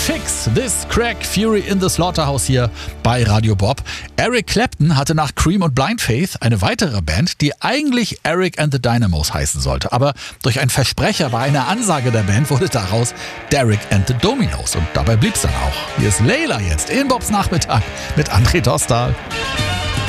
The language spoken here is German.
Fix This Crack Fury in the Slaughterhouse hier bei Radio Bob. Eric Clapton hatte nach Cream und Blind Faith eine weitere Band, die eigentlich Eric and the Dynamos heißen sollte. Aber durch einen Versprecher bei einer Ansage der Band wurde daraus Derek and the Dominos. Und dabei blieb's dann auch. Hier ist Layla jetzt in Bobs Nachmittag mit André Dostal.